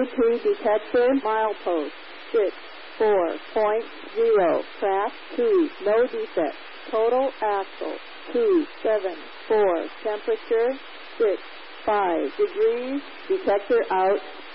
to detector, milepost 64.0, craft 2, no defect, total axle 274, temperature 65 degrees, detector out.